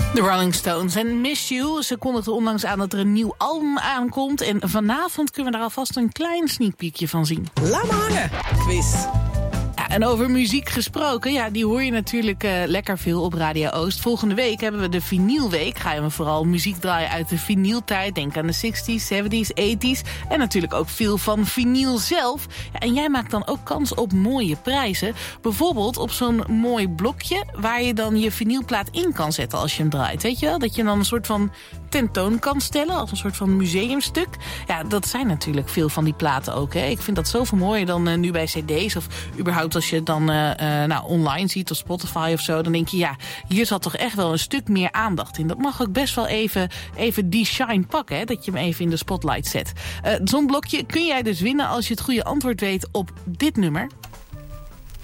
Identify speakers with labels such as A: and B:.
A: De Rolling Stones en Miss You. Ze kondigden onlangs aan dat er een nieuw album aankomt. En vanavond kunnen we daar alvast een klein sneak peekje van zien.
B: Laat me hangen, quiz.
A: Ja, en over muziek gesproken, ja, die hoor je natuurlijk lekker veel op Radio Oost. Volgende week hebben we de Vinylweek. Gaan we vooral muziek draaien uit de vinyltijd. Denk aan de 60s, 70s, 80s. En natuurlijk ook veel van vinyl zelf. Ja, en jij maakt dan ook kans op mooie prijzen. Bijvoorbeeld op zo'n mooi blokje waar je dan je vinylplaat in kan zetten als je hem draait. Weet je wel? Dat je dan een soort van tentoon kan stellen als een soort van museumstuk. Ja, dat zijn natuurlijk veel van die platen ook. Hè. Ik vind dat zoveel mooier dan nu bij cd's of überhaupt als je het dan online ziet op Spotify of zo. Dan denk je, ja, hier zat toch echt wel een stuk meer aandacht in. Dat mag ook best wel even die shine pakken, hè, dat je hem even in de spotlight zet. Zo'n blokje kun jij dus winnen als je het goede antwoord weet op dit nummer.